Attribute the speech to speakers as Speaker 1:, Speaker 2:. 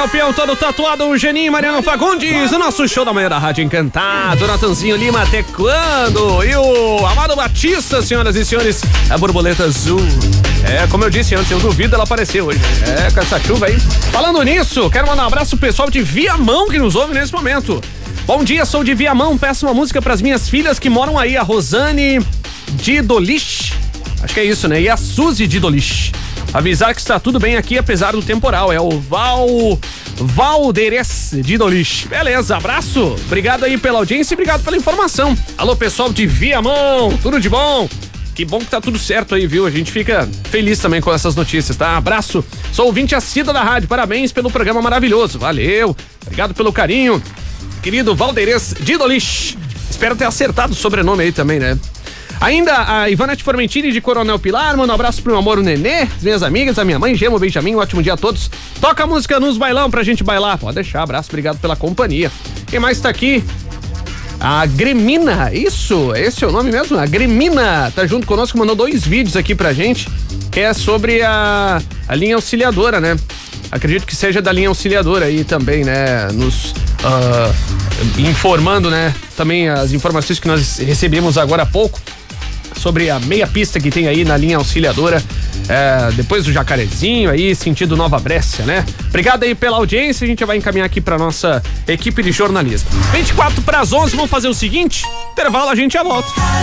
Speaker 1: o peão todo tatuado, o Geninho, Mariano Fagundes, o nosso show da manhã da Rádio Encantado, Natanzinho Lima, até quando? E o Amado Batista, senhoras e senhores, a borboleta azul. Como eu disse antes, eu duvido ela aparecer hoje. Com essa chuva aí. Falando nisso, quero mandar um abraço pro pessoal de Viamão que nos ouve nesse momento. Bom dia, sou de Viamão, peço uma música pras minhas filhas que moram aí, a Rosane Didolich, acho que é isso, né? E a Suzy Didolich. Avisar que está tudo bem aqui, apesar do temporal. É o Valderes Didolich. Beleza, abraço. Obrigado aí pela audiência e obrigado pela informação. Alô, pessoal de Viamão, tudo de bom? Que bom que tá tudo certo aí, viu? A gente fica feliz também com essas notícias, tá? Abraço. Sou ouvinte assíduo da rádio. Parabéns pelo programa maravilhoso. Valeu. Obrigado pelo carinho. Querido Valderes Didolich. Espero ter acertado o sobrenome aí também, né? Ainda a Ivanete Formentini de Coronel Pilar, manda um abraço pro meu amor, o Nenê, as minhas amigas, a minha mãe, Gemo, Benjamin, um ótimo dia a todos. Toca a música nos bailão pra gente bailar. Pode deixar, abraço, obrigado pela companhia. Quem mais tá aqui? A Gremina, isso, esse é o nome mesmo? A Gremina tá junto conosco, mandou 2 vídeos aqui pra gente, que é sobre a linha auxiliadora, né? Acredito que seja da linha auxiliadora aí também, né? Nos informando, né? Também as informações que nós recebemos agora há pouco sobre a meia pista que tem aí na linha auxiliadora, depois do Jacarezinho aí, sentido Nova Brécia, né? Obrigado aí pela audiência, a gente vai encaminhar aqui pra nossa equipe de jornalismo. 24 para as 11, vamos fazer o seguinte, intervalo, a gente já volta.